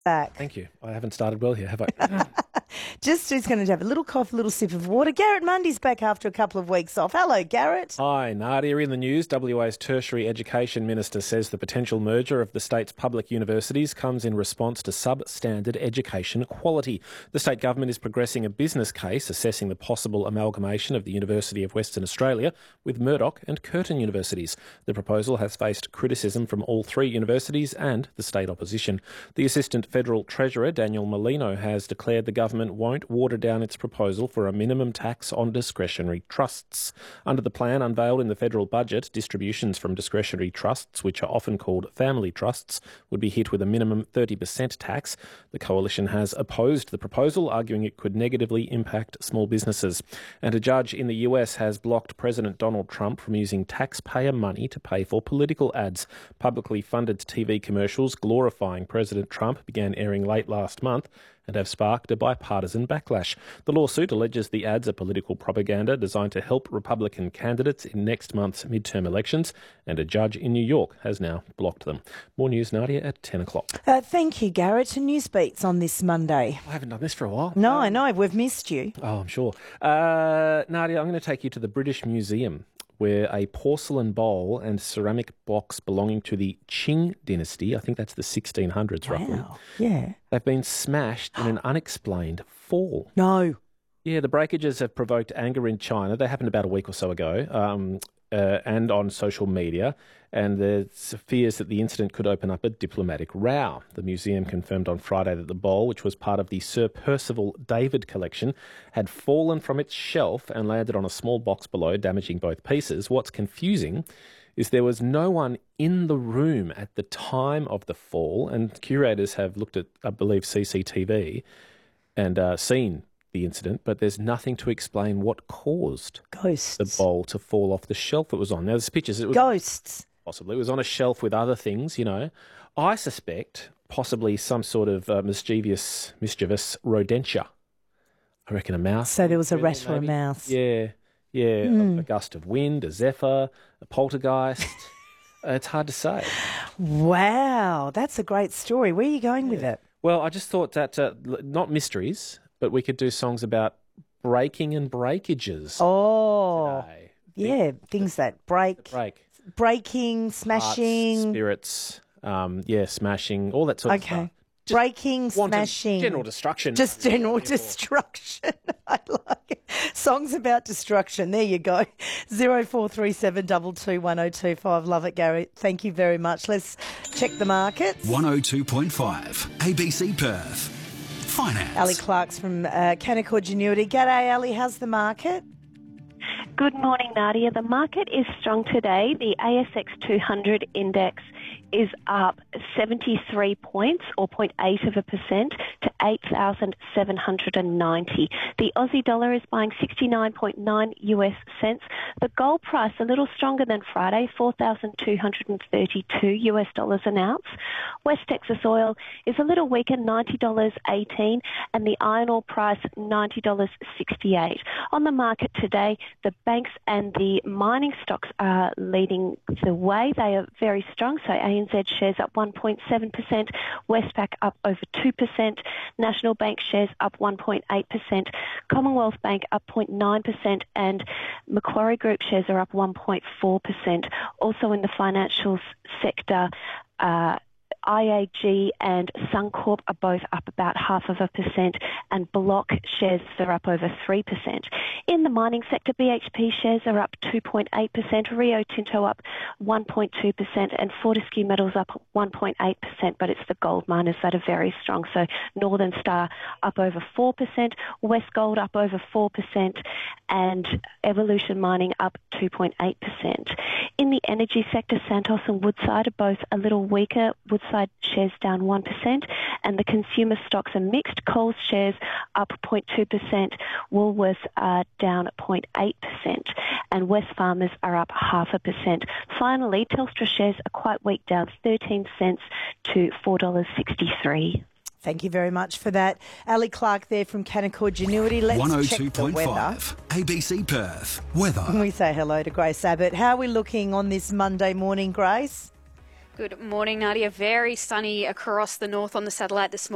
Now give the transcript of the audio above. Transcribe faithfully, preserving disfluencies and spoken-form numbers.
Back. Thank you. I haven't started well here, have I? Just who's going to have a little cough, a little sip of water. Garrett Mundy's back after a couple of weeks off. Hello, Garrett. Hi, Nadia. In the news, W A's Tertiary Education Minister says the potential merger of the state's public universities comes in response to substandard education quality. The state government is progressing a business case assessing the possible amalgamation of the University of Western Australia with Murdoch and Curtin universities. The proposal has faced criticism from all three universities and the state opposition. The Assistant Federal Treasurer, Daniel Molino, has declared the government won't water down its proposal for a minimum tax on discretionary trusts. Under the plan unveiled in the federal budget, distributions from discretionary trusts, which are often called family trusts, would be hit with a minimum thirty percent tax. The coalition has opposed the proposal, arguing it could negatively impact small businesses. And a judge in the U S has blocked President Donald Trump from using taxpayer money to pay for political ads. Publicly funded T V commercials glorifying President Trump began airing late last month and have sparked a bipartisan backlash. The lawsuit alleges the ads are political propaganda designed to help Republican candidates in next month's midterm elections, and a judge in New York has now blocked them. More news, Nadia, at ten o'clock. Uh, thank you, Garrett. And Newsbeats on this Monday. I haven't done this for a while. No, um, I know. We've missed you. Oh, I'm sure. Uh, Nadia, I'm going to take you to the British Museum, where a porcelain bowl and ceramic box belonging to the Qing dynasty, I think that's the sixteen hundreds roughly, Wow. Yeah. they've been smashed in an unexplained fall. No. Yeah, the breakages have provoked anger in China. They happened about a week or so ago, um, uh, and on social media, and there's fears that the incident could open up a diplomatic row. The museum confirmed on Friday that the bowl, which was part of the Sir Percival David collection, had fallen from its shelf and landed on a small box below, damaging both pieces. What's confusing is there was no one in the room at the time of the fall, and curators have looked at, I believe, C C T V and uh, seen the incident, but there's nothing to explain what caused Ghosts. the bowl to fall off the shelf it was on. Now, there's pictures. It was Ghosts. possibly. It was on a shelf with other things, you know. I suspect possibly some sort of uh, mischievous, mischievous rodentia. I reckon a mouse. So there was a maybe. rat or a mouse. Yeah, yeah. Mm. A, a gust of wind, a zephyr, a poltergeist. uh, it's hard to say. Wow. That's a great story. Where are you going with it? Well, I just thought that, uh, l- not mysteries, but we could do songs about breaking and breakages. Oh. today. Yeah. Things that break. Break. Breaking, smashing. Hearts, spirits, um, yeah, smashing, all that sort of Okay. stuff. Just Breaking, wanton smashing. general destruction. Just general Yeah. destruction. I like it. Songs about destruction. There you go. Zero four three seven two two one zero two five. Love it, Gary. Thank you very much. Let's check the markets. one oh two point five, A B C Perth. Finance. Ali Clark's from uh, Canaccord Genuity. G'day, Ali. How's the market? Good morning, Nadia. The market is strong today. The A S X two hundred index is up seventy-three points, or zero point eight of a percent, to eight thousand seven hundred ninety. The Aussie dollar is buying sixty-nine point nine U S cents. The gold price a little stronger than Friday, four thousand two hundred thirty-two U S dollars an ounce. West Texas oil is a little weaker, ninety dollars eighteen, and the iron ore price ninety dollars sixty-eight. On the market today, the banks and the mining stocks are leading the way. They are very strong. So A N Z shares up one point seven percent, Westpac up over two percent, National Bank shares up one point eight percent, Commonwealth Bank up zero point nine percent, and Macquarie Group shares are up one point four percent. Also in the financial sector, uh, I A G and Suncorp are both up about half of a percent, and Block shares are up over three percent. In the mining sector, B H P shares are up two point eight percent, Rio Tinto up one point two percent, and Fortescue Metals up one point eight percent, but it's the gold miners that are very strong. So Northern Star up over four percent, Westgold up over four percent, and Evolution Mining up two point eight percent. In the energy sector, Santos and Woodside are both a little weaker. Woodside shares down one percent, and the consumer stocks are mixed. Coles shares up zero point two percent, Woolworths are down zero point eight percent, and Wesfarmers are up half a percent. Finally, Telstra shares are quite weak, down thirteen cents to four dollars sixty-three. Thank you very much for that. Ali Clark there from Canaccord Genuity. Let's check the weather. one oh two point five, A B C Perth. Weather. We say hello to Grace Abbott. How are we looking on this Monday morning, Grace? Good morning, Nadia. Very sunny across the north on the satellite this morning.